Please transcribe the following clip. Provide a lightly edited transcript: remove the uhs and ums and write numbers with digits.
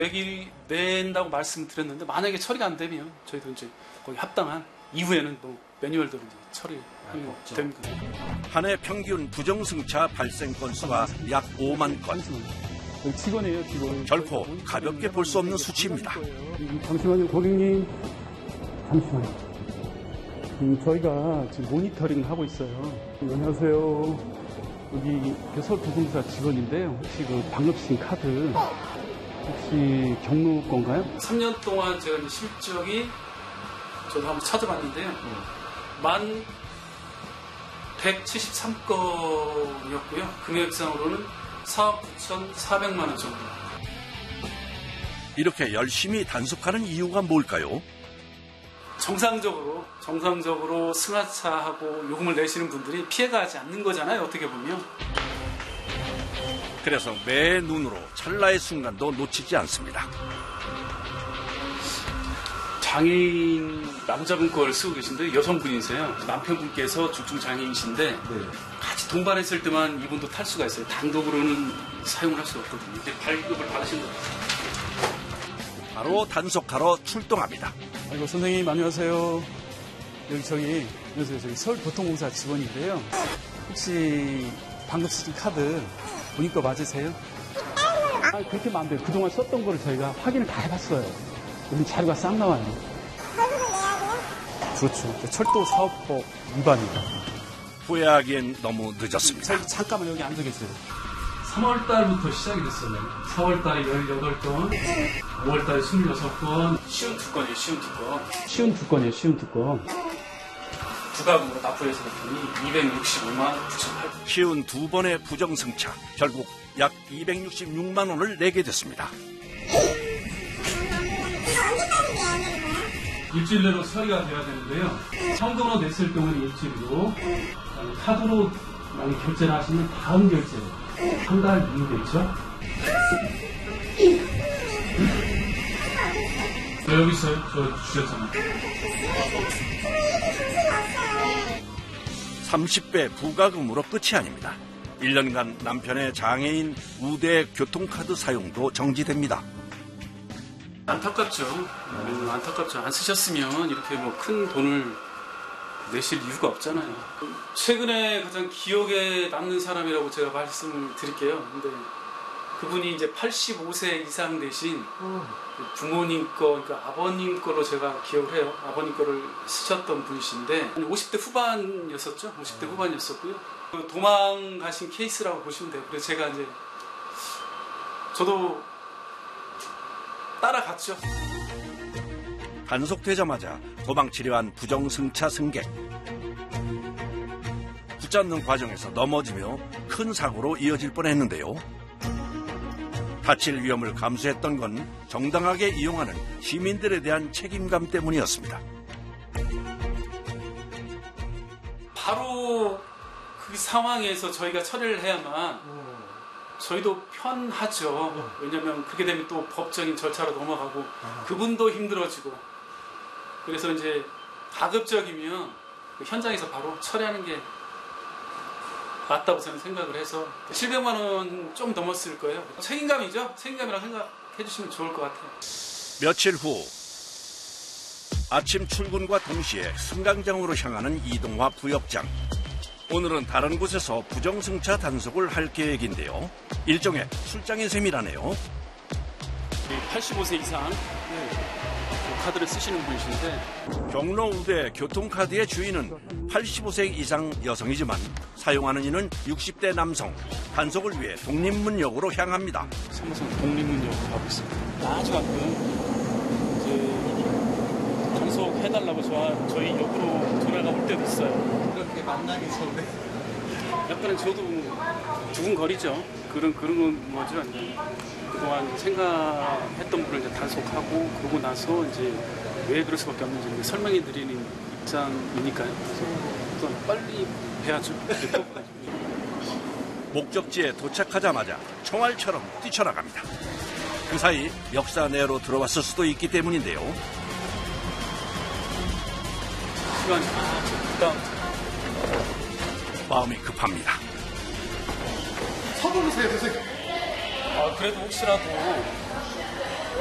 낸다고 말씀드렸는데 만약에 처리가 안 되면 저희도 이제 거기 합당한 이후에는 뭐 매뉴얼대로 이제 처리하면 됩니다. 한 해 평균 부정승차 발생 건수가 약 5만 건. 직원이에요, 직원. 결코 가볍게 볼 수 없는 수치입니다. 잠시만요, 고객님. 잠시만요. 저희가 지금 모니터링 하고 있어요. 안녕하세요. 여기 서울도시공사 직원인데요. 혹시 그 방금 쓰신 카드 혹시 경로 건가요? 3년 동안 제가 이제 실적이 저도 한번 찾아봤는데요. 1173건이었고요. 금액상으로는 4억 9,400만 원 정도. 이렇게 열심히 단속하는 이유가 뭘까요? 정상적으로 승하차하고 요금을 내시는 분들이 피해가지 않는 거잖아요. 어떻게 보면. 그래서 매 눈으로 찰나의 순간도 놓치지 않습니다. 장애인 남자분 걸 쓰고 계신데 여성분이세요. 남편분께서 중증 장애인이신데 같이 동반했을 때만 이분도 탈 수가 있어요. 단독으로는 사용을 할 수가 없거든요. 발급을 받으신 거예요. 바로 단속하러 출동합니다. 아이고, 선생님 안녕하세요. 여기 저기 서울교통공사 직원인데요. 혹시 방금 쓰신 카드 본인 거 맞으세요? 그렇게 하면 안 돼요. 그동안 썼던 거를 저희가 확인을 다 해봤어요. 여기 자료가 싹 나와요. 그렇죠. 철도사업법 위반입니다. 후회하기엔 너무 늦었습니다. 저희 잠깐만 여기 앉아 계세요. 3월 달부터 시작이 됐어요. 4월 달에 18건, 5월 달에 26건, 쉬운 2건이에요, 쉬운 2건. 쉬운 두 건. 부가금으로 납부해서 했더니 265만 9,800원. 쉬운 2번의 부정승차, 결국 약 266만 원을 내게 됐습니다. 일주일 내로 처리가 돼야 되는데요. 현금으로 냈을 경우는 일주일이고, 카드로 만약 결제를 하시면 다음 결제, 한 달 이후겠죠? 여기 있어요. 저 주셨잖아요. 30배 부가금으로 끝이 아닙니다. 1년간 남편의 장애인 우대 교통카드 사용도 정지됩니다. 안타깝죠. 안타깝죠. 안 쓰셨으면 이렇게 뭐 큰 돈을 내실 이유가 없잖아요. 최근에 가장 기억에 남는 사람이라고 제가 말씀을 드릴게요. 근데 그분이 이제 85세 이상 되신 부모님 거, 그러니까 아버님 거로 제가 기억을 해요. 아버님 거를 쓰셨던 분이신데 50대 후반이었었죠. 50대 후반이었었고요. 도망가신 케이스라고 보시면 돼요. 그래서 제가 이제 저도 따라갔죠. 단속되자마자 도망치려 한 부정승차 승객. 붙잡는 과정에서 넘어지며 큰 사고로 이어질 뻔했는데요. 다칠 위험을 감수했던 건 정당하게 이용하는 시민들에 대한 책임감 때문이었습니다. 바로 그 상황에서 저희가 처리를 해야만 저희도 편하죠. 왜냐하면 그렇게 되면 또 법적인 절차로 넘어가고 그분도 힘들어지고, 그래서 이제 가급적이면 현장에서 바로 처리하는 게 맞다고 저는 생각을 해서 700만 원 좀 넘었을 거예요. 책임감이죠. 책임감이라고 생각해 주시면 좋을 것 같아요. 며칠 후 아침 출근과 동시에 승강장으로 향하는 이동화 부역장. 오늘은 다른 곳에서 부정승차 단속을 할 계획인데요. 일종의 출장인 셈이라네요. 85세 이상 카드를 쓰시는 분이신데, 경로 우대 교통카드의 주인은 85세 이상 여성이지만 사용하는 이는 60대 남성. 단속을 위해 독립문역으로 향합니다. 삼성 독립문역으로 가고 있습니다. 아주 가끔 이제 단속해달라고 저희 옆으로 전화가 올 때도 있어요. 이렇게 만나기 전에 약간은 저도 두근거리죠. 그런 거죠. 그동안 생각했던 분을 이제 단속하고 그러고 나서 이제 왜 그럴 수밖에 없는지 이제 설명해 드리는 입장이니까요. 그래서 빨리 해야죠. 목적지에 도착하자마자 총알처럼 뛰쳐나갑니다. 그 사이 역사 내로 들어왔을 수도 있기 때문인데요. 시간이 일단 마음이 급합니다. 서두르세요, 선생님. 그래도 혹시라도